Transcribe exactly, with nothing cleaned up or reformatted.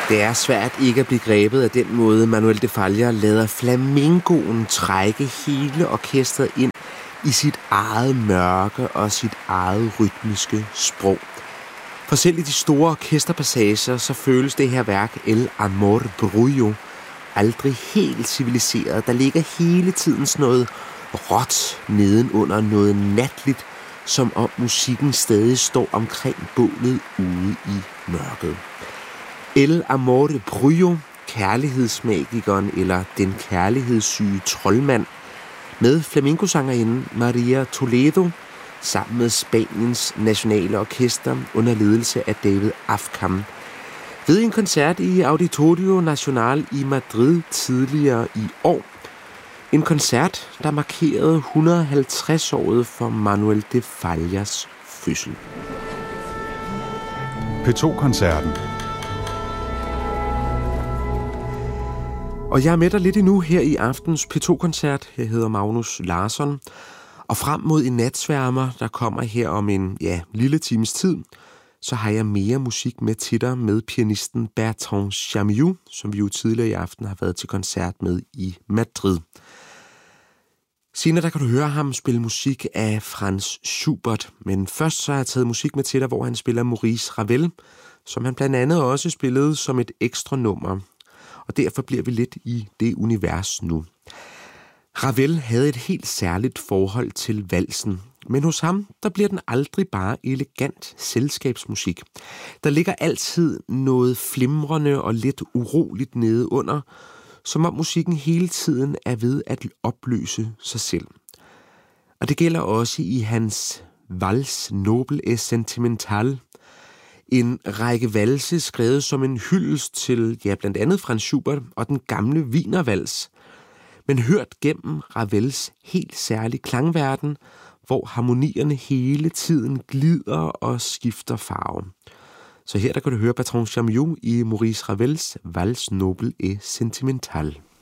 Det er svært ikke at blive grebet af den måde, Manuel de Falla lader flamencoen trække hele orkestret ind i sit eget mørke og sit eget rytmiske sprog. For selv i de store orkesterpassager, så føles det her værk El Amor Brujo aldrig helt civiliseret. Der ligger hele tiden sådan noget råt nedenunder, noget natligt, som om musikken stadig står omkring bålet ude i mørket. El Amor Brujo, kærlighedsmagikeren eller den kærlighedssyge troldmand, med flamenco-sangerinden Maria Toledo, sammen med Spaniens nationale orkester under ledelse af David Afkam, ved en koncert i Auditorio Nacional i Madrid tidligere i år. En koncert, der markerede et hundrede og halvtreds året for Manuel de Fallas fødsel. P to-koncerten. Og jeg er med dig lidt endnu her i aftens P to-koncert. Jeg hedder Magnus Larsson. Og frem mod en natsværmer, der kommer her om en ja, lille times tid, så har jeg mere musik med til dig med pianisten Bertrand Chamiou, som vi jo tidligere i aften har været til koncert med i Madrid. Senere der kan du høre ham spille musik af Franz Schubert, men først så har jeg taget musik med til dig, hvor han spiller Maurice Ravel, som han blandt andet også spillede som et ekstra nummer. Og derfor bliver vi lidt i det univers nu. Ravel havde et helt særligt forhold til valsen, men hos ham, der bliver den aldrig bare elegant selskabsmusik. Der ligger altid noget flimrende og lidt uroligt nede under, som om musikken hele tiden er ved at opløse sig selv. Og det gælder også i hans Vals Noble et Sentimental, en række valse skrevet som en hyldest til ja, blandt andet Franz Schubert og den gamle Wienervals, men hørt gennem Ravels helt særlige klangverden, hvor harmonierne hele tiden glider og skifter farve. Så her der kan du høre Bertrand Chamiou i Maurice Ravels Vals Noble et Sentimental.